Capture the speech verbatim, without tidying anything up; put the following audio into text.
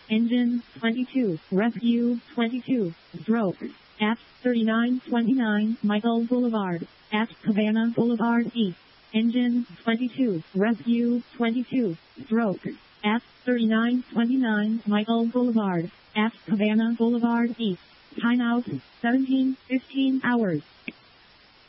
Engine twenty-two, Rescue twenty-two, Stroke at thirty-nine twenty-nine Michael Boulevard, at Havana Boulevard East. Engine twenty-two, Rescue twenty-two, Stroke at thirty-nine twenty-nine Michael Boulevard, at Havana Boulevard East. Time out seventeen fifteen hours.